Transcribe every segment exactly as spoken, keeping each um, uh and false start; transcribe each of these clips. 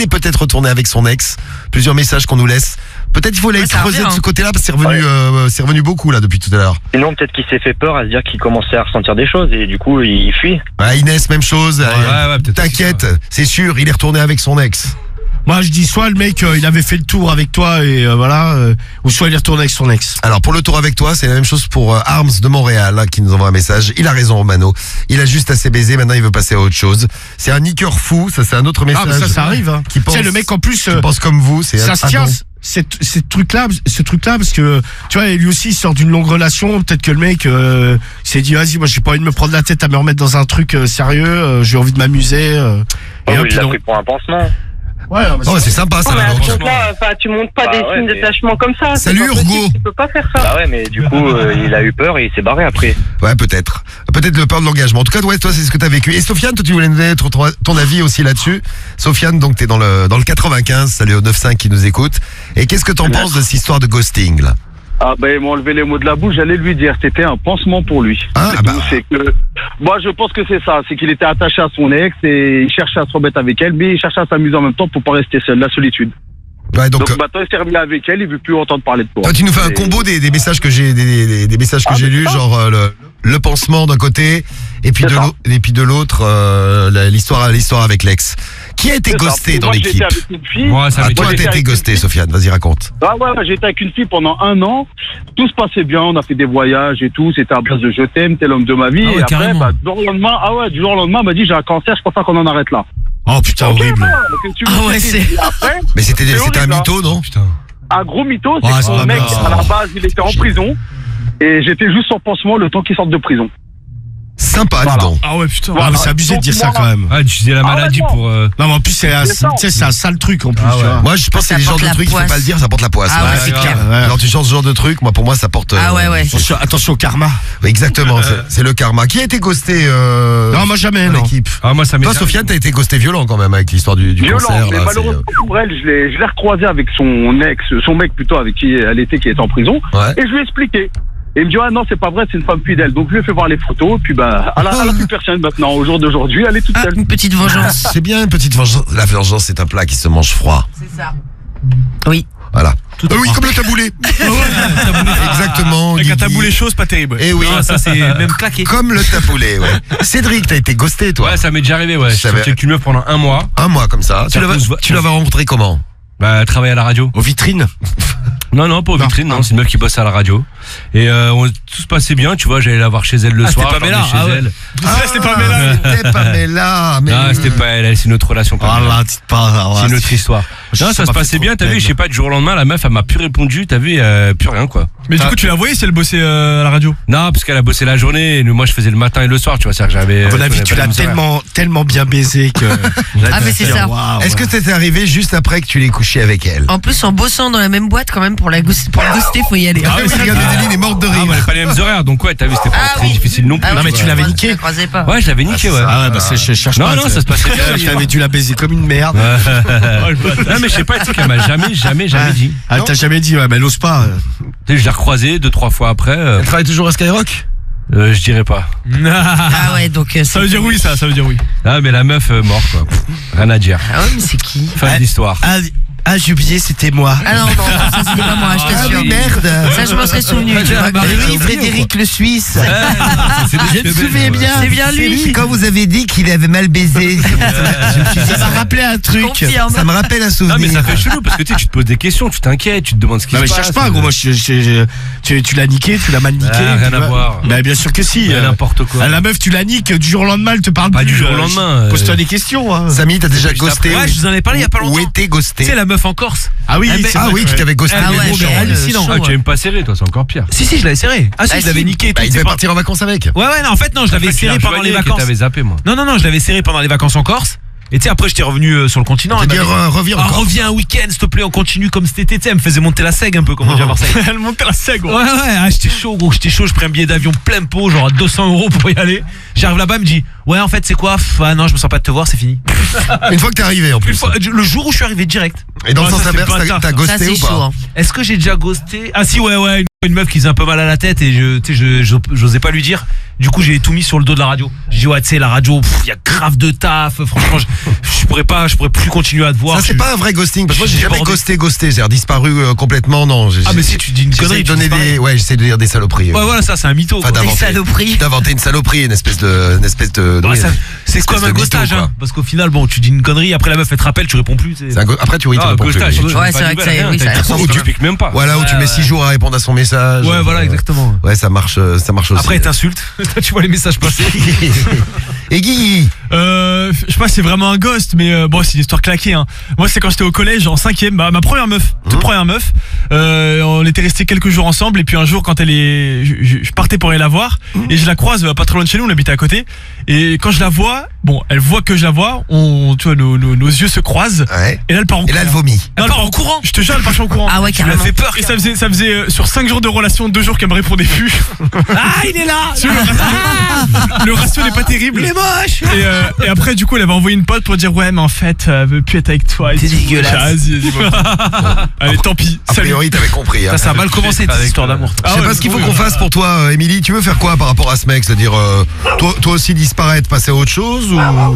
il est peut-être retourné avec son ex. Plusieurs messages qu'on nous laisse. Peut-être il faut aller Ouais, ça creuser revient, de ce hein. côté-là parce que c'est revenu, Ouais. euh, c'est revenu beaucoup là depuis tout à l'heure. Sinon, peut-être qu'il s'est fait peur à se dire qu'il commençait à ressentir des choses et du coup, il fuit. Ah, Inès, même chose. Ouais, ouais, peut-être T'inquiète, c'est sûr, il est retourné avec son ex. Moi, je dis soit le mec, euh, il avait fait le tour avec toi et euh, voilà, euh, ou soit il est retourné avec son ex. Alors pour le tour avec toi, c'est la même chose pour euh, Arms de Montréal là, qui nous envoie un message. Il a raison Romano, il a juste assez baisé, maintenant il veut passer à autre chose. C'est un niqueur fou, ça c'est un autre message. Ah, mais ça, ça arrive. Hein. Qui pense, Tu sais, le mec en plus, qui euh, pense comme vous, c'est ça se ah tient. non. Cette, cette truc-là, ce truc-là, parce que tu vois, lui aussi il sort d'une longue relation. Peut-être que le mec euh, s'est dit, vas-y, moi j'ai pas envie de me prendre la tête à me remettre dans un truc euh, sérieux. Euh, j'ai envie de m'amuser. Euh, Oh, et hop, il l'a non. pris pour un pansement. Ouais, non, mais Oh, c'est sympa ça. Non, mais à alors. ce compte-là, enfin, tu montres pas Bah des ouais, signes mais- d'attachement comme ça. c'est Salut, pas possible, Urgo. Tu peux pas faire ça. Bah ouais, mais du coup, euh, il a eu peur et il s'est barré après. Ouais, peut-être. Peut-être le peur de l'engagement. En tout cas, ouais, toi, c'est ce que t'as vécu. Et Sofiane, toi, tu voulais nous donner ton, ton avis aussi là-dessus. Sofiane, donc, t'es dans le, dans le quatre-vingt-quinze. Salut au neuf cinq qui nous écoute. Et qu'est-ce que t'en penses de cette histoire de ghosting, là? Ah ben il m'a enlevé les mots de la bouche, j'allais lui dire, c'était un pansement pour lui. Ah, C'est bah. tout, c'est que, moi je pense que c'est ça, c'est qu'il était attaché à son ex et il cherchait à se remettre avec elle, mais il cherchait à s'amuser en même temps pour pas rester seul, la solitude. Ouais, donc, Donc, euh, maintenant il s'est remis avec elle, il veut plus entendre parler de toi. toi, tu nous fais un Et- combo des, des messages que j'ai, des, des, des messages que Ah, j'ai mais lus, c'est ça. genre, euh, le, le pansement d'un côté, et puis C'est de ça. l'autre, et puis de l'autre, euh, la- l'histoire, l'histoire avec l'ex. Qui a été C'est ça. ghosté Et dans moi, j'ai l'équipe? été avec une fille. Ouais, ça Ah, m'est toi, Moi, t'as j'étais été avec ghosté, une- Sofiane. Vas-y, raconte. Ah ouais, ouais, j'étais avec une fille pendant un an, tout se passait bien, on a fait des voyages et tout, c'était à base de je t'aime, t'es l'homme de ma vie, Ah ouais, et après, carrément. bah, du jour au lendemain, ah ouais, du jour au lendemain, elle m'a dit j'ai un cancer, je pense pas qu'on en arrête là. Oh putain, Ok, horrible. bah, qu'est-ce que tu veux Ah ouais, que je te c'est- dise Après, Mais c'était, C'est c'était un horrible, hein. mytho, non? Putain. un gros mytho, c'est Ah, que c'est son pas mec, bien, ça. à la base, il était en prison. Et j'étais juste son pansement le temps qu'il sorte de prison. Sympa, dis Voilà. donc. Ah ouais, putain. Voilà. Ah, mais c'est abusé de Donc, dire ça moi- quand même. Ah, tu disais la Ah, maladie ouais, non. pour. euh, Non, mais en plus, c'est un, C'est ça. tu sais, c'est un sale truc en plus. Ah tu ouais. vois. Moi, je pense que Ça c'est les genres porte de la trucs, il faut poisse. pas le dire, ça porte la poisse. Ah ouais, Ouais, c'est grave. clair. Ouais. Alors, tu changes ce genre de truc, moi, pour moi, ça porte. euh, Ah ouais, ouais. Attention, attention au karma. Oui, exactement, c'est, c'est le karma. Qui a été ghosté euh, Non, moi jamais, dans non. l'équipe? Ah, moi, ça m'est. Toi, Sofiane, t'as été ghosté violent quand même avec l'histoire du, du Violent, cancer. mais Là, c'est, malheureusement pour elle, je l'ai, je l'ai recroisé avec son ex, son mec plutôt, avec qui elle était, qui était en prison. euh, ouais. Et je lui ai expliqué. Et il me dit, ah non, c'est pas vrai, c'est une femme fidèle. Donc je lui ai fait voir les photos, puis bah, elle a, elle a plus personne maintenant. Au jour d'aujourd'hui, elle est toute Ah, seule. une petite vengeance. C'est bien une petite vengeance. La vengeance, c'est un plat qui se mange froid. C'est ça. Oui. Voilà. Ah oui, comme le taboulé. Exactement. Avec un Guigui. taboulé chaud, c'est pas terrible. Eh oui. Ah, ça c'est même claqué. Comme le taboulé, ouais. Cédric, t'as été ghosté, toi. Ouais, ça m'est déjà arrivé, ouais. Je suis Ça va- sorti avec une meuf pendant un mois. Un mois comme ça. Tu Ça l'avais, pose- tu l'avais rencontré comment? Bah, travailler à la radio. Aux vitrines. Non, non, pas aux Non. vitrines, non, c'est une meuf qui bosse à la radio. Et euh, on- tout se passait bien, tu vois, j'allais la voir chez elle le Ah, soir. c'était je Pamela, dormais chez ah ouais. elle. Ah, c'était pas Pamela. C'était Pamela. Mais... Non, c'était pas elle, elle, c'est une autre relation. Ah Pamela. là, dites pas. C'est une autre histoire. Je- Non, ça ça se m'a fait passait trop bien, t'as vu, peine. je sais pas, du jour au lendemain, la meuf, elle m'a plus répondu, t'as vu, euh, plus rien, quoi. Mais du coup, tu l'as voyé si elle bossait euh, à la radio? Non, parce qu'elle a bossé la journée, et nous, moi, je faisais le matin et le soir, tu vois, c'est-à-dire que j'avais. À mon euh, avis, je tu connais pas l'as les horaires. tellement, tellement bien baisé que. Ah, mais c'est ça. Waouh, Est-ce que ouais. c'était arrivé juste après que tu l'aies couché avec elle? En plus, en bossant dans la même boîte, quand même, pour la ghost- pour le ghoster, faut y aller. Ah oui, regarde, Adeline est morte de Ah, rire. on avait pas les mêmes horaires, donc ouais, t'as vu, c'était pas Ah très oui. difficile non plus. Ah Non, oui, mais tu l'avais la niqué. la croisais pas. Ouais, je l'avais niqué, ouais. Ah ouais, bah c'est, je cherche Non, pas. non, ça se passait bien. Je t'avais dû la baiser comme une merde. Non, mais je sais pas, tu sais qu'elle m'a jamais, jamais, jamais dit. Ah, t'as jamais dit, ouais, mais elle ose pas. Tu sais, je l'ai recroisé deux, trois fois après. euh, Elle travaille toujours à Skyrock? euh, je dirais pas. Ah ouais, donc. euh, Ça veut c'est- dire oui, ça, ça veut dire oui. Ah, mais la meuf euh, morte, quoi. Rien à dire. Ah ouais, mais c'est qui? Fin de l'histoire. Ah, ah, j'ai oublié, c'était moi. Ah non, non, ça c'était pas moi, je Ah t'assure. oui, merde. Ça, je m'en serais souvenu, tu vois. Eh oui, Frédéric le Suisse. Je me souviens bien. C'est bien lui. Quand vous avez dit qu'il avait mal baisé, je me suis dit, Ça m'a rappelé un truc. Confirme. ça me rappelle un Non, souvenir. mais ça fait chelou parce que tu sais, tu te poses des questions, tu t'inquiètes, tu te demandes ce qui Non, se mais je passe. cherche pas, gros. Moi, je, je- je- tu, tu l'as niqué, tu l'as mal niqué. Ah, rien tu à vois. voir. Bah, bien sûr que si. Mais euh, n'importe quoi. ah, la meuf, tu la niques, du jour au lendemain, elle te parle Pas plus. du jour au euh, lendemain, Pose-toi euh. des questions. Hein. Samy, t'as déjà ghosté? Ouais, je vous en ai parlé il y a pas Ou longtemps. été ghosté? Tu sais, la meuf en Corse. Ah oui, Ah, mais- c'est Ah vrai, oui, ouais. tu t'avais ghosté. Ah mais ouais, méchant. mais elle, hallucinant. chaud, Ah, tu ouais. as même pas serré, toi, c'est encore pire. Si, si, je l'avais serré. Ah, si, Ah, je l'avais si. niqué et Bah, tout. il c'est devait pas- partir en vacances avec. Ouais, ouais, non, en fait, non, je l'avais Après, tu serré l'as pendant rejoigné les et que vacances. t'avais zappé, moi. Non, non, non, je l'avais serré pendant les vacances en Corse. Et tu sais, après, j'étais revenu euh, sur le continent. Tu elle dis, m'avait- re- reviens Ah, encore. reviens un week-end, s'il te plaît, on continue comme cet été. Tu sais, elle me faisait monter la seigue un peu, comme on dit à Marseille. Elle montait la seigue, ouais. Ouais, ouais, ah, j'étais chaud, gros, j'étais chaud. Je prends un billet d'avion plein pot, genre à deux cents euros pour y aller. J'arrive là-bas, elle me dit, ouais, en fait, c'est quoi? Pff, Ah non, je me sens pas de te voir, c'est fini. Une fois que t'es arrivé en Une plus. fois- le jour où je suis arrivé direct. Et dans le Ouais, sens ça, c'est inverse, pas t'as- tard, t'as ça. ghosté Ça, ou c'est pas? chaud. hein. Est-ce que j'ai déjà ghosté? Ah si, ouais, ouais, une, une meuf qui faisait un peu mal à la tête et je, tu sais, je, je- j'osais pas lui dire. Du coup, j'ai tout mis sur le dos de la radio. J'ai dit, ouais, tu sais, la radio, il y a grave de taf. Franchement, je, je pourrais pas, je pourrais plus continuer à te voir. Ça, c'est Je- pas un vrai ghosting. Parce que moi, je j'ai suis jamais débordé. ghosté, ghosté. C'est-à-dire disparu euh, complètement, non. J'ai- Ah, mais si tu dis une j'essaie connerie, de tu donner disparais. des, ouais, j'essaie de dire des saloperies. Ouais, voilà, ça, c'est un mytho. Enfin, quoi. Des d'inventer. saloperies. D'inventer une saloperie, une espèce de, une espèce de. Ouais, oui, ça- une c'est espèce comme un de mytho, ghostage, quoi. hein. Parce qu'au final, bon, tu dis une connerie, après la meuf, elle te rappelle, tu réponds plus. tu sais. C'est un go- Après, tu oui, tu Ah, réponds plus. ghostage, tu Ouais, donnes c'est pas vrai de que ça- nouvelles, oui, rien, ça t'as ressemble. l'impression que tu expliques même pas. Voilà, où tu Ouais, mets ouais. six jours à répondre à son message. Ouais, voilà, Euh, exactement. Ouais, ça marche, euh, ça marche aussi. Après, elle t'insulte. Toi, tu vois les messages passer. Et Guy, Euh, je sais pas si c'est vraiment un ghost, mais euh, bon, c'est une histoire claquée. Hein. Moi, c'est quand j'étais au collège, en cinquième, bah, ma première meuf, toute Mhm. première meuf. Euh, on était restés quelques jours ensemble, et puis un jour, quand elle est, je, je- je partais pour aller la voir, et je la croise euh, pas trop loin de chez nous, on habitait à côté. Et quand je la vois, bon, elle voit que je la vois, on, tu vois, nos, nos, nos yeux se croisent, ouais. et là, elle part en Et là, elle courant. vomit. Non, elle part en courant. Je te jure, elle part en courant. Ah ouais, Tu m'as carrément. fait peur. Et ça faisait, ça faisait euh, sur cinq jours de relation, deux jours qu'elle me répondait plus. Ah, il est là. Tu vois, le ratio, le ratio n'est pas terrible. Il est moche. Et, euh, et après, du coup, elle avait envoyé une pote pour dire ouais, mais en fait, elle veut plus être avec toi. et C'est tout. dégueulasse. Ah, vas-y, vas-y, bon. Allez, tant pis. A Salut. priori, t'avais compris. Hein. Ça, ça a mal commencé, tes histoires d'amour. Je sais Ah ouais, pas ce qu'il faut oui, qu'on oui. fasse pour toi, euh, Émilie. Tu veux faire quoi par rapport à ce mec? C'est-à-dire, euh, toi, toi aussi disparaître, passer à autre chose ou?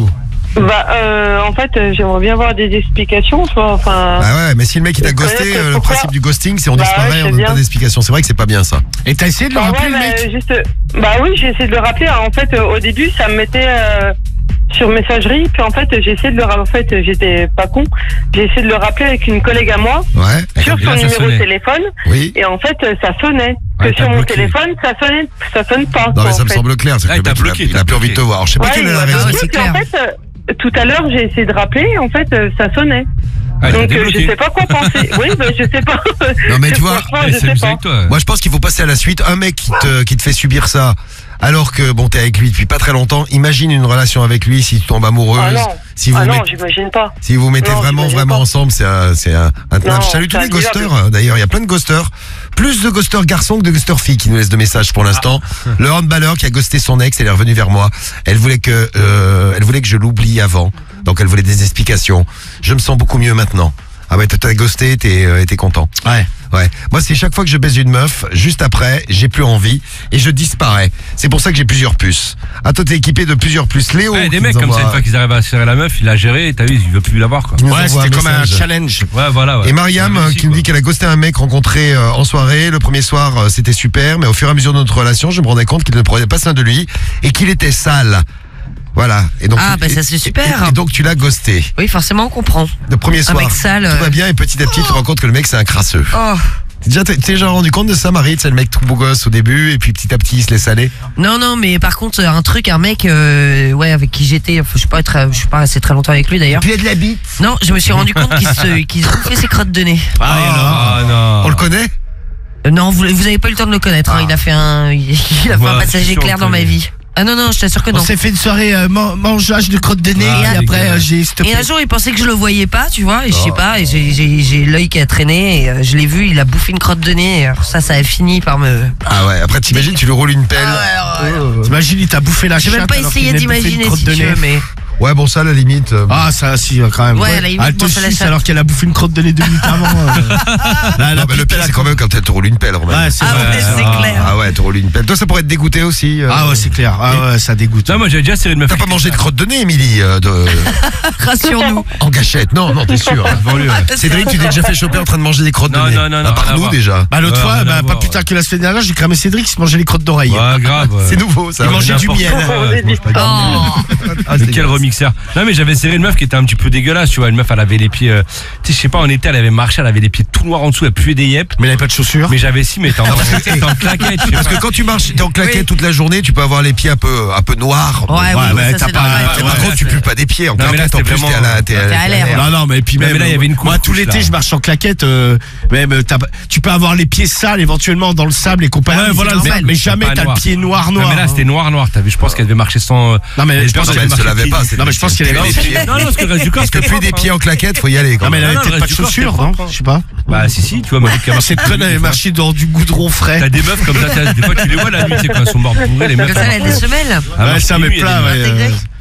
Bah, euh, en fait, euh, j'aimerais bien avoir des explications, tu vois. Enfin, Ah ouais, mais si le mec il t'a Je ghosté, connais que euh, le pourquoi- principe du ghosting, c'est on Bah ouais, disparaît, je on sais donne pas bien. d'explication. C'est vrai que c'est pas bien ça. Et t'as essayé de le bah rappeler, ouais, le bah, mec juste, bah oui, j'ai essayé de le rappeler. En fait, euh, au début, ça me mettait euh, sur messagerie. Puis en fait, j'ai essayé de le rappeler. En fait, j'étais pas con. J'ai essayé de le rappeler avec une collègue à moi Ouais. sur Et son là, ça numéro de sonnait. téléphone. Oui. Et en fait, euh, ça sonnait. Ouais, Que t'as sur mon bloqué. téléphone, ça sonnait, ça sonne pas. Non quoi, mais ça en me fait. semble clair, c'est que Ouais, le t'as mec, il a- bloqué, il a t'as plus envie de te bloqué. voir. Alors, je sais pas Ouais, quelle il est la m'a raison. ouais, bloqué, c'est puis en clair. fait, euh, tout à l'heure, j'ai essayé de rappeler. Et en fait, euh, ça sonnait. Ah, t'as Donc, euh, je débloqué. sais pas quoi penser. Oui, bah, je sais pas. Non, mais tu vois, Franchement, Eh, je c'est sais c'est pas. avec toi. Moi je pense qu'il faut passer à la suite. Un mec qui te, qui te fait subir ça, alors que bon t'es avec lui depuis pas très longtemps. Imagine une relation avec lui si tu tombes amoureuse, Ah non, si vous ah non, mettez, j'imagine pas. si vous mettez Non, vraiment j'imagine vraiment pas. ensemble, c'est un, c'est un, un Non, je salue tous c'est les admirable. ghosters. D'ailleurs, il y a plein de ghosters. Plus de ghosters garçons que de ghosters filles qui nous laissent de messages pour l'instant. Le handballeur qui a ghosté son ex, elle est revenue vers moi. Elle voulait que, euh, elle voulait que je l'oublie avant. Donc elle voulait des explications. Je me sens beaucoup mieux maintenant. Ah ouais, t'as ghosté, t'es euh, t'es content. Ouais. Ouais. Moi, c'est chaque fois que je baise une meuf, juste après, j'ai plus envie et je disparais. C'est pour ça que j'ai plusieurs puces. Ah, toi, t'es équipé de plusieurs puces. Léo. Ouais, des qui mecs nous comme ça, envoie- une fois qu'ils arrivent à serrer la meuf, il a géré, t'as vu, il veut plus la voir quoi. qui nous Ouais, envoie c'était comme un message. challenge. Ouais, voilà. Ouais. Et Mariam Ouais, euh, réussi, qui nous quoi. dit qu'elle a ghosté un mec rencontré euh, en soirée. Le premier soir, euh, c'était super, mais au fur et à mesure de notre relation, je me rendais compte qu'il ne prenait pas soin de lui et qu'il était sale. Voilà. Et donc, Ah, tu- bah, ça, et- c'est super. Et, et donc tu l'as ghosté. Oui, forcément, on comprend. Le premier soir, mec sale, tout va euh. bien et petit à petit, tu te rends compte que le mec c'est un crasseux. Oh. T'es déjà, t'es déjà rendu compte de ça, Marie? C'est le mec tout beau gosse au début et puis petit à petit il se laisse aller. Non, non, mais par contre, un truc, un mec, euh, ouais, avec qui j'étais, enfin, je suis pas très, je suis pas resté très longtemps avec lui d'ailleurs. Puis il a de la bite. Non, je me suis rendu compte qu'il se, qu'il se bouffait ses crottes de nez. Ah, et alors Ah non. On le connaît? Euh, non, vous, vous avez pas eu le temps de le connaître. Hein. Il a fait un, il a fait Ouais, un passage c'est sûr éclair dans que- ma vie. Ah non, non, je t'assure que On non. s'est fait une soirée euh, man- mangeage de crottes de nez Ah, et après dégueulasse. euh, j'ai stoppé. Et un jour, il pensait que je le voyais pas, tu vois, et je sais Oh. pas, et j'ai, j'ai, j'ai l'œil qui a traîné, et euh, je l'ai vu, il a bouffé une crotte de nez, et alors ça, ça a fini par me. Ah ouais, après t'imagines, tu lui roules une pelle. Ah ouais, alors, ouais. T'imagines, il t'a bouffé la J'ai chatte. même pas alors essayé qu'il venait de bouffer une d'imaginer crotte si de tu nez. veux, mais. Ouais, bon, ça, à la limite. euh, Ah, ça, si, quand même. Ouais, à la limite, elle te bon, ça laisse suce ça. alors qu'elle a bouffé une crotte de nez deux minutes avant. euh. Là, non, la mais le pipe, pire, elle a- c'est quand même quand elle te roule une pelle, Romain. Ouais, c'est Ah vrai. ouais, c'est ah, clair. Ah ouais, te roule une pelle. Toi, ça pourrait te dégoûter aussi. euh. Ah ouais, c'est clair. Ah ouais, ça dégoûte. Non, moi j'avais déjà serré une meuf. T'as pas mangé de crotte de nez, Émilie, euh, de... Rassure-nous. en gâchette? Non, non, t'es sûr. hein. Devant lui, ouais. Cédric, tu t'es déjà fait choper en train de manger des crottes Non, de nez? non, non, non, À part rien à nous, voir. déjà. Bah l'autre Ouais, fois, rien à bah, pas voir, plus tard que la semaine dernière, j'ai cramé Cédric, il se mangeait les crottes d'oreille. Ouais, grave. ouais. C'est nouveau, ça. Il mangeait du N'importe miel. quoi, ouais, je mange pas de Oh. Ah, Mais c'est quel dégueulasse. remixeur. Non mais j'avais serré une meuf qui était un petit peu dégueulasse, tu vois, une meuf elle avait les pieds euh, tu sais je sais pas en été elle avait marché, elle avait les pieds tout noirs en dessous, elle puait des yep. Mais il avait pas de chaussures. Mais j'avais si mais t'es en, t'es en claquette, je sais Parce pas. que quand tu marches dans claquette Oui. toute la journée, tu peux avoir les pieds un peu, un peu noirs. Ouais, oui, Ouais, mais ça, t'as c'est pas- normal. Mais par ouais, contre, tu c'est- pues pas des pieds en Non, mais là, claquette. En c'était plus, t'es à vraiment- la, t'es à T'es à l'air. Non, non, mais puis Non, même, mais là, il y avait une moi, couche, tout l'été, là. je marche en claquette. euh, même, euh, t'as- tu peux avoir les pieds sales éventuellement dans le sable et compagnie. Ouais, voilà, mais, c'est normal. mais jamais Pas t'as le noir. pied noir, Non noir. mais là c'était noir noir, t'as vu, je pense qu'elle devait marcher sans euh, Non, mais les je pense personnes Non, mais elle avaient se marqué lavait pas. pieds. c'est Non, mais je pense qu'elle des avait pieds. pieds. Non non, parce que le reste du corps Parce que c'était plus des propre, pieds hein. en claquette, faut y aller. quand Non, mais elle même. avait non, peut-être le pas de reste du corps, chaussures, c'était non propre, hein. Je sais pas. Bah si si, tu vois moi j'ai qu'à Cette conne, elle est marchée dans du goudron frais. T'as des meufs comme ça, t'as- des fois tu les vois la nuit, tu sais quand elles sont mortes bourrées, les meufs. Comme ça, elle a des semelles. Ah, Ouais, marche ça pieds met nus, il y a plat, des- ouais. Intégrées. euh,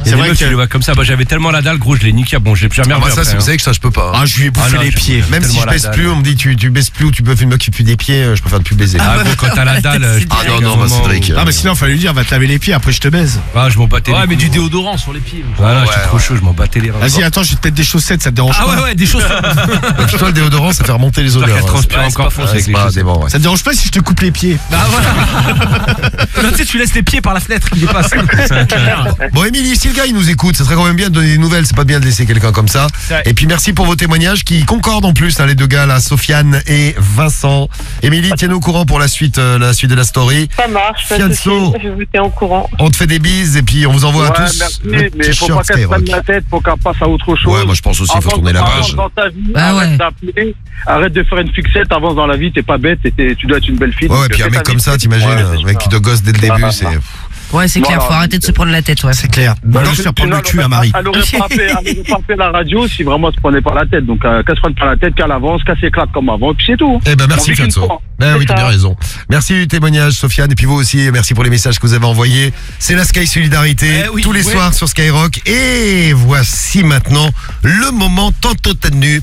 C'est vrai que tu le vois comme ça. Bah, j'avais tellement la dalle, gros, je l'ai niqué. Bon, j'ai plus jamais Ah bah revu ça, après, vous hein. savez que ça, je peux pas. Ah, je lui ai bouffé Ah non, les je- pieds. Même si tellement je la baisse dalle. plus, on me dit tu, tu baisses plus ou tu peux une meuf qui pue des pieds, euh, je préfère ne plus baiser. Ah, gros, quand t'as la dalle, je Ah non, non, bah Cédric. Ah, bah sinon, fallait lui dire, va te laver les pieds, après je te baise. Ah, je m'en battais les Ouais, mais couilles. du déodorant sur les pieds. Voilà, Ouais, j'étais trop ouais. chaud, je m'en battais les reins. Vas-y, attends, je vais te mettre des chaussettes, ça te dérange Ah pas? ouais, ouais, des choses. Et puis toi, le déodorant, ça fait remonter les odeurs. qu'elle hein. transpire Ouais, c'est encore pas plus faux, Ouais, avec c'est les pas choses. dément, ouais. Ça te dérange pas si je te coupe les pieds? Ah voilà. Non, tu sais, tu laisses les pieds par la fenêtre qui dépasse. Bon, Émilie, si le gars il nous écoute, ça serait quand même bien de donner des nouvelles. C'est pas bien de laisser quelqu'un comme ça. Ouais. Et puis merci pour vos témoignages qui concordent en plus, hein, les deux gars là, Sofiane et Vincent. Émilie, tiens-nous au courant pour la suite, euh, la suite de la story. Ça marche, pas de Fianso. soucis, je vous tiens au courant. On te fait des bises et puis on vous envoie Ouais, à tous merci, le mais petit faut pas shirt qu'elle se prenne Skyrock. la tête, faut qu'elle passe à autre chose. Ouais, moi je pense aussi qu'il faut Avance- tourner la avance page. dans ta vie, Bah arrête ouais. d'appeler, arrête de faire une fixette, avance dans la vie, t'es pas bête, et t'es- tu dois être une belle fille. Ouais, donc, et puis un fais mec ta comme vie. ça, t'imagines, Ouais, un c'est mec qui te gosse dès le Ah, début, ah, c'est. ah. Ouais, c'est clair, Voilà. faut arrêter de se prendre la tête, ouais. C'est clair. Va Donc, se faire prendre sinon, le cul elle à Marie. aurait pas- Elle aurait pas appelé- elle aurait pas appelé la radio si vraiment elle se prenait pas la tête. Donc, euh, qu'elle se prenne pas la tête, qu'elle avance, qu'elle s'éclate comme avant, et puis c'est tout. Eh ben On merci vit qu'une Fianso. fois. Ben C'est oui, t'as ça. bien raison. Merci du témoignage Sofiane et puis vous aussi, merci pour les messages que vous avez envoyés. C'est la Sky Solidarité Eh oui, tous les ouais. soirs sur Skyrock et voici maintenant le moment tant tenu.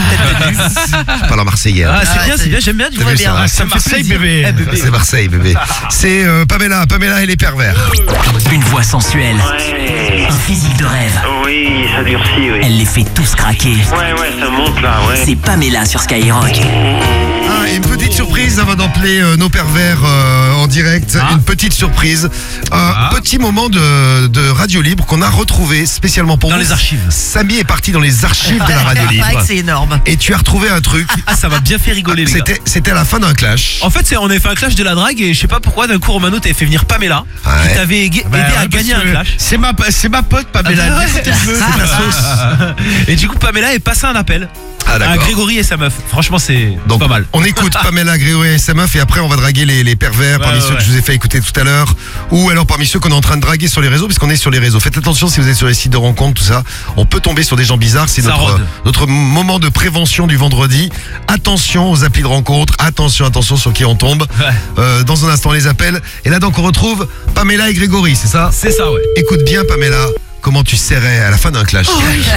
Je parle en marseillais. hein. Ah, c'est Ah, bien, c'est- c'est bien, j'aime bien. T'as vu ça, hein, Ça me fait Marseille, plaisir. bébé. Eh, bébé. C'est Marseille bébé. C'est euh, Pamela, Pamela et les pervers. Une voix sensuelle, un physique de rêve. Oui, ça durcit, oui. Elle les fait tous craquer. Ouais, ouais, ça monte là, ouais. C'est Pamela sur Skyrock. Ah, et une petite surprise avant d'appeler euh, nos pervers euh, en direct. Ah. Une petite surprise. Un Ah. petit moment de, de radio libre qu'on a retrouvé spécialement pour Dans vous. les archives. Samy est parti dans les archives de la radio Il paraît libre. que c'est énorme. Et tu as retrouvé un truc. Ah, ça m'a bien fait rigoler, les gars. C'était, c'était à la fin d'un clash. En fait, c'est, on avait fait un clash de la drague et je sais pas pourquoi d'un coup Romano t'avait fait venir Pamela Ouais. qui t'avait aidé Bah, à ouais, gagner parce un que clash. C'est ma, c'est ma pote, Pamela. Ah, bah ouais. Dis ce qu'elle veut, c'est ta sauce. Et du coup Pamela est passée un appel Ah à d'accord. Grégory et sa meuf. Franchement, c'est Donc, pas mal. on écoute Pamela, Grégory et sa meuf et après on va draguer les, les pervers Ouais, parmi ouais, ceux que ouais. je vous ai fait écouter tout à l'heure ou alors parmi ceux qu'on est en train de draguer sur les réseaux puisqu'on est sur les réseaux. Faites attention si vous êtes sur les sites de rencontres, tout ça. On peut tomber sur des gens bizarres. C'est Ça notre, rôde. notre moment de prévention du vendredi. Attention aux applis de rencontres. Attention, attention sur qui on tombe. Ouais. Euh, dans un instant les appels. Et là donc on retrouve Pamela et Grégory, c'est ça? C'est ça, ouais. Écoute bien Pamela, comment tu serrais à la fin d'un clash.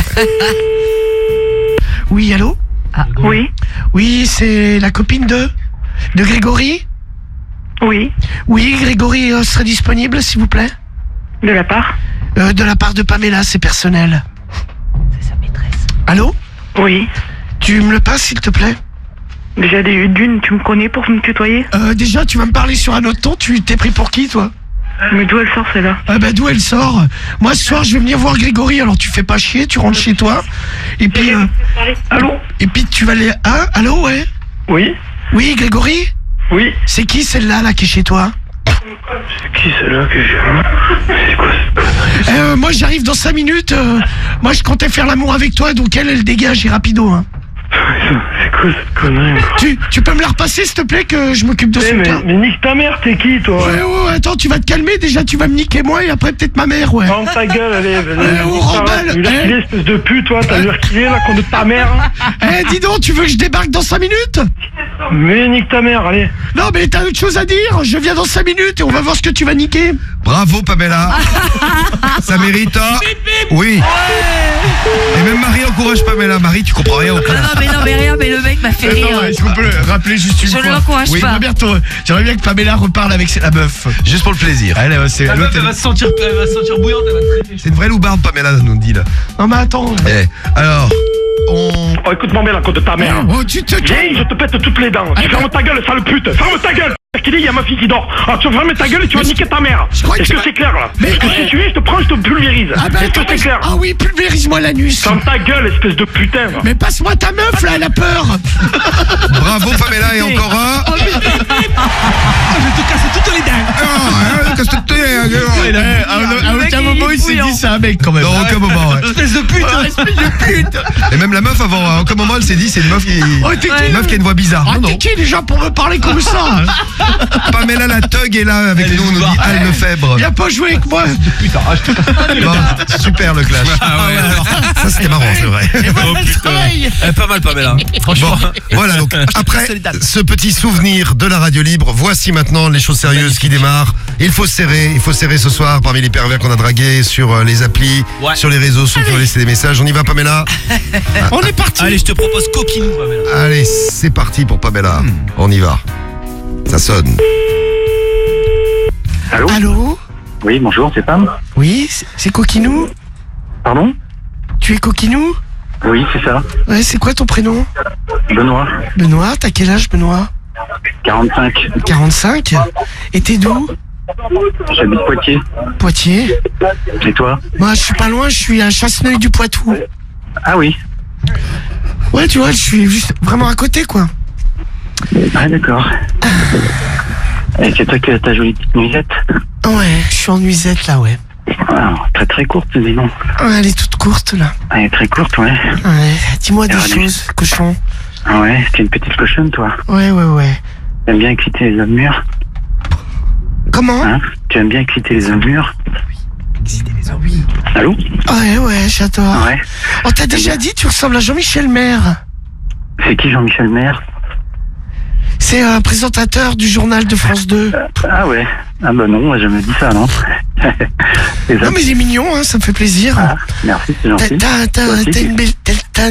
Oui, allô? Oui, Oui, c'est la copine de de Grégory. oui, Oui, Grégory euh, serait disponible, s'il vous plaît. de la part. Euh, de la part de Pamela, c'est personnel. C'est sa maîtresse. Allô? Oui. Tu me le passes, s'il te plaît? Déjà, des- d'une, tu me connais pour me tutoyer? Euh, déjà, tu vas me parler sur un autre ton. Tu t'es pris pour qui, toi? Mais d'où elle sort celle-là? Ah bah d'où elle sort? Moi ce soir je vais venir voir Grégory, alors tu fais pas chier, tu rentres chez toi. Et puis euh, Allô? et puis tu vas aller. Hein? Allô, ouais? Oui, Oui, Grégory? oui. C'est qui celle-là là qui est chez toi? C'est qui celle-là que j'ai... C'est quoi ce connard? Euh, moi j'arrive dans cinq minutes. euh, moi je comptais faire l'amour avec toi, donc elle elle dégage et rapido. Hein. C'est quoi cette connerie encore? Tu, tu peux me la repasser s'il te plaît que je m'occupe de Eh, son mais, cas. mais nique ta mère, t'es qui toi? Ouais, ouais, ouais, attends, tu vas te calmer déjà, tu vas me niquer moi et après peut-être ma mère, ouais. Ferme ta gueule, allez, allez, Eh, oh, Rambal, Tu l'as eh. reculé, espèce de pute, toi, t'as lui reculé, là, con de ta mère. Eh, dis donc, tu veux que je débarque dans cinq minutes? Mais nique ta mère, allez. Non, mais t'as autre chose à dire? Je viens dans cinq minutes et on va voir ce que tu vas niquer. Bravo Pamela. Ça mérite un... Oui. Et même Marie encourage Pamela. Marie, tu comprends rien au Non, clash. non, mais non, mais rien, mais le mec m'a fait rire. Attends, est-ce qu'on peut le rappeler juste une Je fois? ne l'encourage Oui, pas. j'aimerais bien, ton- j'aimerais bien que Pamela reparle avec la meuf. Juste pour le plaisir. Elle, euh, c'est La l'autre, meuf, elle elle- va se sentir, elle va se sentir bouillante, elle va te traiter. C'est une vraie loubarde Pamela nous dit là. Non, mais attends. Eh, alors, on... Oh, écoute-moi bien, la con de ta mère. Oh, tu te Viens, je te pète toutes les dents. Tu fermes ta gueule, sale pute. Ferme ta gueule. Qu'il dit, il y a ma fille qui dort. Alors tu vas fermer ta gueule et tu vas niquer ta mère. crois que Est-ce tu que vas- c'est clair là? Mais- Parce que si tu es, je te prends, je te pulvérise. Ah bah Est-ce que attends, c'est clair? ah oui, pulvérise-moi l'anus. Ferme ta gueule, espèce de putain. va. Mais passe-moi ta meuf là, elle a peur. Bravo Pamela et encore un. Oh, je vais te casser toutes les dents. Ah, hein, casse-toi, hein, gars. Eh, à un- à Le mec aucun est moment il s'est bouillant. dit c'est un mec quand même. Dans aucun moment, ouais. Espèce de pute. Espèce de pute. Et même la meuf avant, à aucun moment elle s'est dit c'est une meuf qui... Oh, t'es qui, une meuf qui a une voix bizarre. Ah, Non, t'es non. qui déjà pour me parler comme ça? Pamela la thug est là avec Elle est nous, on nous dit loubarde. Al Lefebvre. Viens pas jouer avec moi. Bon, super le clash. Ah ouais, alors. Ça c'était marrant, c'est vrai. Et moi, je travaille. pareil. Eh, pas mal, Pamela. Franchement. Bon, voilà, donc après ce petit souvenir de la radio libre, voici maintenant les choses sérieuses qui démarrent. Il faut serrer, il faut serrer ce soir parmi les pervers qu'on a dragués sur euh, les applis, Ouais. sur les réseaux, ceux qui ont laissé des messages. On y va, Pamela? On est parti. Allez, je te propose coquinou, Pamela. Allez, c'est parti pour Pamela. On y va. Ça sonne. Allô? Allô? Oui, bonjour, c'est Pam. Oui, c'est- c'est Coquinou? Pardon? Tu es Coquinou? Oui, c'est ça. Ouais, c'est quoi ton prénom? Benoît, Benoît, t'as quel âge, Benoît? quarante-cinq. quarante-cinq? Et t'es d'où? J'habite Poitiers. Poitiers? Et toi? Moi, je suis pas loin, je suis à Chasseneuil du Poitou. Ah oui. Ouais, tu vois, je suis juste vraiment à côté, quoi. Ah d'accord. Et c'est toi qui as ta jolie petite nuisette? Ouais, je suis en nuisette, là, ouais. Ah, très très courte, dis donc. Ouais, elle est toute courte, là. Elle est très courte, ouais. Ouais, dis-moi des Ah, allez. choses, cochon. Ah ouais, t'es une petite cochonne, toi. Ouais, ouais, ouais. T'aimes bien exciter les hommes mûrs? Comment? Hein? Tu aimes bien exciter les hommes mûrs? Oui. Allô? Ouais, ouais, j'adore. Ouais. On t'a déjà dit, tu ressembles à Jean-Michel Maire. C'est qui Jean-Michel Maire? C'est un présentateur du journal de France deux. Ah ouais. Ah bah non, moi, je me dis ça, non? Les Non, hommes- mais il est mignon, hein, ça me fait plaisir. Ah, merci, c'est T'as gentil. t'as- t'as- Toi aussi, t'as une belle... t'as- t'as-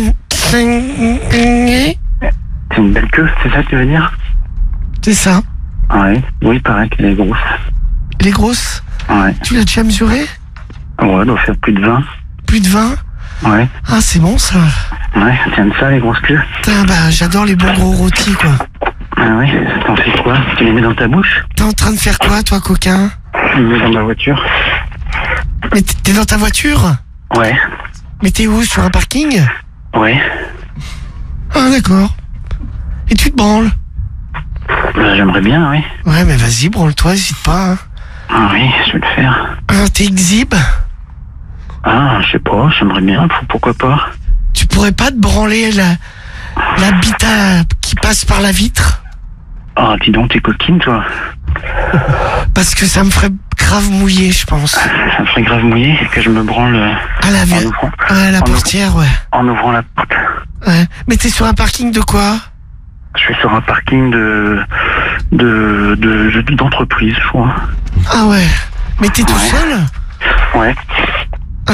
t'as- C'est une belle queue, c'est ça que tu veux dire? C'est ça. Ouais. Oui, pareil qu'elle est grosse. Elle est grosse. Ouais. Tu l'as déjà mesurée? Ouais, elle doit faire plus de vingt. Plus de vingt? Ouais. Ah, c'est bon, ça. Ouais, t'aimes ça, les grosses queues? Putain, bah, j'adore les bons gros rôtis, quoi. Ah oui, t'en fais quoi? Tu les mets dans ta bouche? T'es en train de faire quoi, toi, coquin? Je les mets dans ma voiture. Mais t'es t'es dans ta voiture? Ouais. Mais t'es où? Sur un parking? Ouais. Ah, d'accord. Et tu te branles? Bah, j'aimerais bien, oui. Ouais, mais vas-y, branle-toi, hésite pas. Hein. Ah oui, je vais le faire. Ah, t'es exhibe? Ah, je sais pas, j'aimerais bien, pourquoi pas? Tu pourrais pas te branler la, la bite à- qui passe par la vitre? Ah, dis donc, t'es coquine, toi. Parce que ça me ferait grave mouiller, je pense. Ça me ferait grave mouiller que je me branle euh, À la, en, vi- ouvrant, à la en portière, ouais. en ouvrant la porte. Ouais. Mais t'es sur un parking de quoi? Je suis sur un parking de de de de- d'entreprise, je crois. Ah ouais. Mais t'es tout Ouais. seul? Ouais. Ah.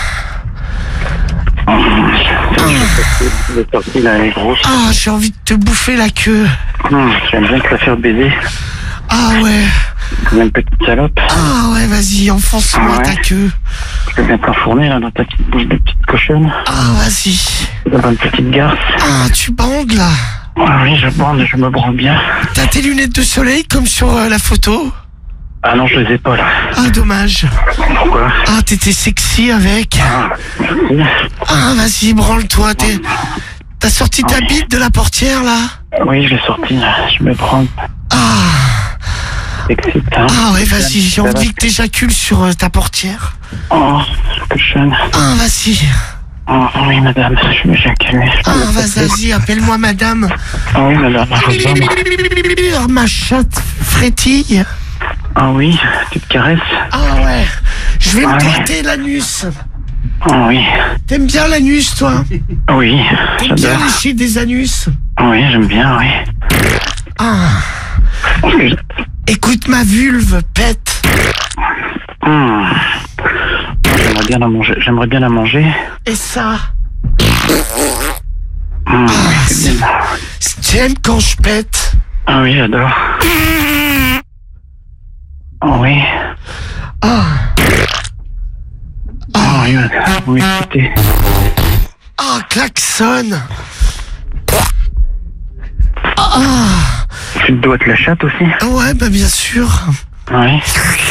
Le parking là, elle est grosse. Ah, j'ai envie de te bouffer la queue. Hum, J'aime bien te la faire baiser. Ah ouais. Comme une petite salope. Ah ouais, vas-y, enfonce-moi Ouais. ta queue. Je peux bien t'enfourner là dans ta petite bouche de petite cochonne. Ah, vas-y. Dans une petite garce. Ah, tu bandes là. Ah oui, je bande, je me branle bien. T'as tes lunettes de soleil comme sur euh, la photo? Ah non, je les ai pas là. Ah, dommage. Pourquoi? Ah, t'étais sexy avec. Ah, merci. Ah, vas-y, branle-toi. T'es... T'as sorti ta bite de la portière là? Oui, je l'ai sorti là. Je me prends. Ah. Excite, hein. Ah ouais, vas-y, j'ai envie que t'éjacules sur euh, ta portière. Oh, cochonne. Ah, vas-y. Oh, oui, madame, je me j'accule. Ah, vas-y, vas-y, appelle-moi madame. Ah oui, madame, je vous aime. Ah, ma chatte frétille. Ah oui, tu te caresses? Ah ouais. Je vais Ah me oui. gratter l'anus. Ah oui. T'aimes bien l'anus, toi? Oui, T'aimes bien j'adore. lécher des anus? Oui, j'aime bien, oui. Ah. Écoute ma vulve, pète. Hum. J'aimerais bien la manger. J'aimerais bien la manger. Et ça? Hum, Ah, oui, c'est bien. c'est- T'aimes quand je pète? Ah oui, j'adore. Oh oui. Ah. Ah oui, madame. Oui, écoutez. Ah, klaxonne. Ah. Tu te dois te la chatte aussi? Ouais, bah bien sûr. Oui.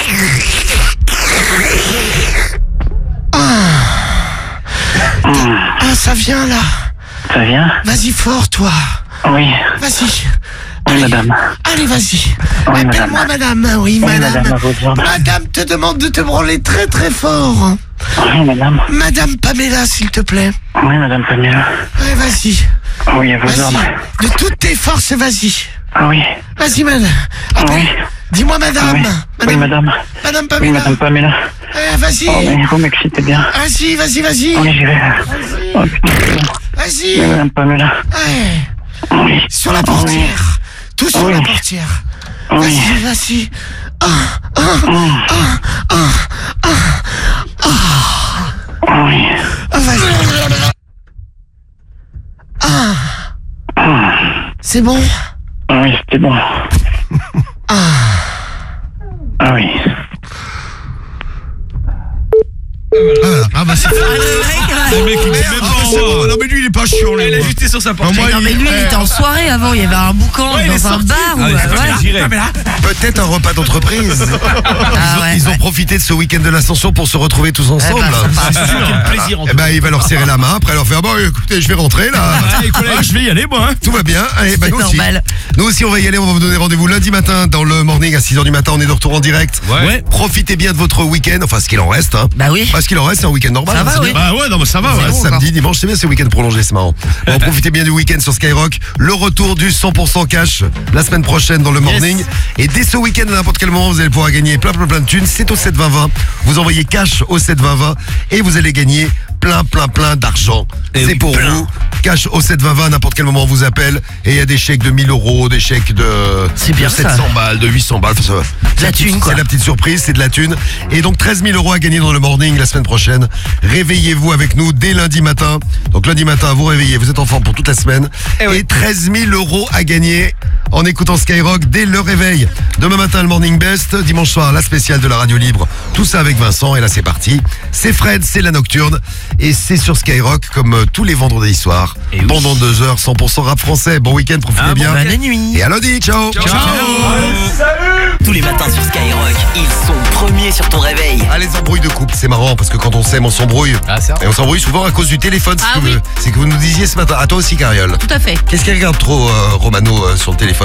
Ah. Hum. Ah, ça vient là. Ça vient? Vas-y fort, toi. Oui. Vas-y. Oui, madame. Allez, vas-y. Oui, Appelle-moi madame. Oui, Oui, madame. madame, à vos ordres. Madame te demande de te branler très très fort. Oui, madame. Madame Pamela, s'il te plaît. Oui, madame Pamela. Ouais, vas-y. Oui, à vos Vas-y. ordres. De toutes tes forces, vas-y. Ah oui. Vas-y, madame. Appelle. Oui. Dis-moi madame. Oui. Oui, madame. Madame Oui, Pamela. madame Pamela. Eh, vas-y. Oh, mais vous m'excitez bien. Vas-y, vas-y, vas-y. Oui, j'y vais. Oh, putain. Vas-y. Oui, madame Pamela. Ouais. Oui. Sur la portière. Tout sur Oui. la portière. Oui. Vas-y, vas-y. Ah, ah, ah, ah, ah, ah. Oui. Ah, vas-y. Ah. Ah. C'est bon? Oui, c'était bon. Ah. Ah oui. Voilà. Ah bah c'est Ah, le mec, Le mec, il est même pas c'est bon. en- Non mais lui il est pas chiant lui. Il a moi. juste sur sa porte. Non, moi, Non mais lui il était en soirée avant, il y avait un boucan Ouais, il est dans un sorti. bar ou Ah, il est sorti voilà. direct. Peut-être un repas d'entreprise. Ah ils ont, ouais, ils ont ouais. profité de ce week-end de l'ascension pour se retrouver tous ensemble. bah, ça part. C'est sûr, quel plaisir en Eh tout ben, cas. il va leur serrer la main, après leur faire bon, écoutez, je vais rentrer là. Allez, collègue, je vais y aller moi. hein. Tout va bien. Allez, bah, C'est nous aussi. normal. Nous aussi, on va y aller. On va vous donner rendez-vous lundi matin dans le morning à six heures du matin. On est de retour en direct. Ouais. Ouais. Profitez bien de votre week-end. Enfin, ce qu'il en reste. Hein. Bah oui. Parce qu'il en reste, c'est un week-end normal. Ça hein, va, c'est oui. bien. Bah ouais, non mais ça va. Ouais, Ouais. samedi, dimanche, c'est bien, c'est week-end prolongé, c'est marrant. Bon, profitez bien du week-end sur Skyrock. Le retour du cent pour cent cash la semaine prochaine dans le morning. Et dès ce week-end, à n'importe quel moment, vous allez pouvoir gagner plein, plein, plein de thunes. C'est au sept vingt vingt. Vous envoyez cash au sept vingt vingt et vous allez gagner plein, plein, plein d'argent. Et C'est oui, pour plein. vous. Cash au sept vingt vingt, à n'importe quel moment on vous appelle. Et il y a des chèques de mille euros, des chèques de, C'est bien de ça. sept cents balles, de huit cents balles. Enfin, ça va. De la thune, quoi. C'est la petite surprise, c'est de la thune. Et donc treize mille euros à gagner dans le morning la semaine prochaine. Réveillez-vous avec nous dès lundi matin. Donc lundi matin, vous réveillez, vous êtes en forme pour toute la semaine. Et treize mille euros à gagner en écoutant Skyrock dès le réveil. Demain matin, le Morning Best. Dimanche soir, la spéciale de la radio libre. Tout ça avec Vincent. Et là, c'est parti. C'est Fred, c'est la nocturne. Et c'est sur Skyrock comme euh, tous les vendredis soirs. Et oui. Pendant deux heures, cent pour cent rap français. Bon week-end, profitez Ah, bon, bien. Bonne nuit. Et à lundi, ciao. Tous les matins sur Skyrock, ils sont premiers sur ton réveil. Ah, les embrouilles de couple, c'est marrant parce que quand on s'aime, on s'embrouille. Ah, c'est vrai. Et on s'embrouille souvent à cause du téléphone. C'est Ah ce que oui. vous- c'est que vous nous disiez ce matin. À toi aussi, Cariole. Tout à fait. Qu'est-ce qu'elle regarde trop, euh, Romano, euh, sur le téléphone?